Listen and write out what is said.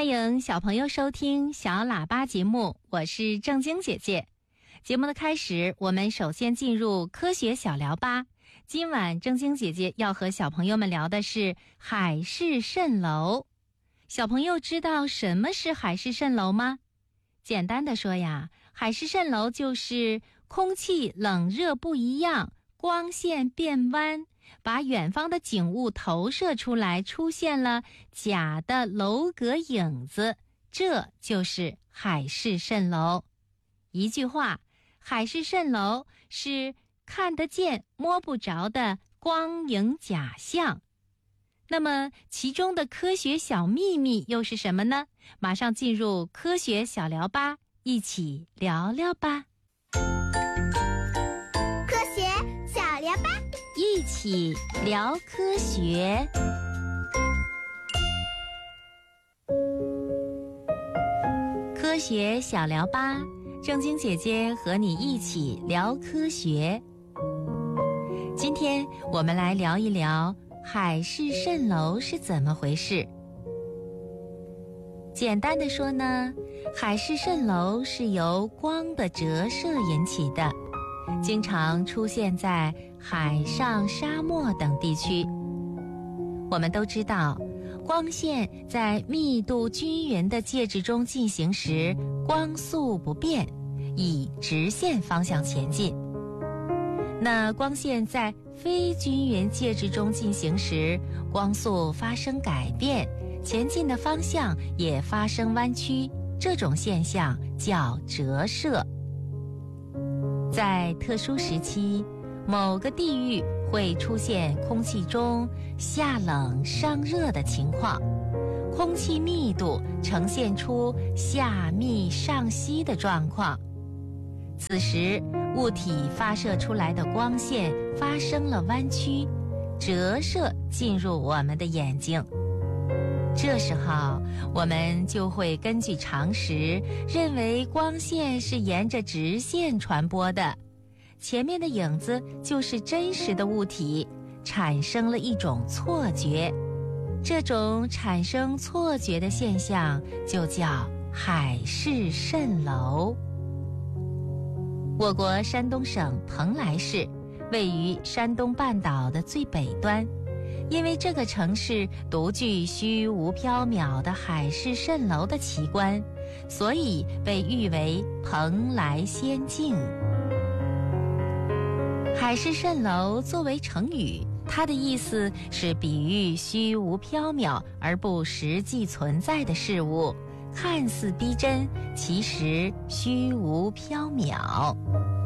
欢迎小朋友收听小喇叭节目，我是正晶姐姐。节目的开始，我们首先进入科学小聊吧。今晚正晶姐姐要和小朋友们聊的是海市蜃楼。小朋友知道什么是海市蜃楼吗？简单的说呀，海市蜃楼就是空气冷热不一样，光线变弯，把远方的景物投射出来，出现了假的楼阁影子，这就是海市蜃楼。一句话，海市蜃楼是看得见摸不着的光影假象。那么其中的科学小秘密又是什么呢？马上进入科学小聊吧，一起聊聊吧。 科学小聊吧， 一起聊科学。科学小聊吧，正晶姐姐和你一起聊科学。今天我们来聊一聊海市蜃楼是怎么回事。简单的说呢，海市蜃楼是由光的折射引起的，经常出现在海上、沙漠等地区。我们都知道，光线在密度均匀的介质中进行时，光速不变，以直线方向前进。那光线在非均匀介质中进行时，光速发生改变，前进的方向也发生弯曲，这种现象叫折射。在特殊时期，某个地域会出现空气中夏冷上热的情况，空气密度呈现出下密上稀的状况。此时物体发射出来的光线发生了弯曲，折射进入我们的眼睛。这时候我们就会根据常识认为光线是沿着直线传播的，前面的影子就是真实的物体，产生了一种错觉。这种产生错觉的现象就叫海市蜃楼。我国山东省蓬莱市位于山东半岛的最北端，因为这个城市独具虚无缥缈的海市蜃楼的奇观，所以被誉为蓬莱仙境。海市蜃楼作为成语，它的意思是比喻虚无缥缈而不实际存在的事物，看似逼真，其实虚无缥缈。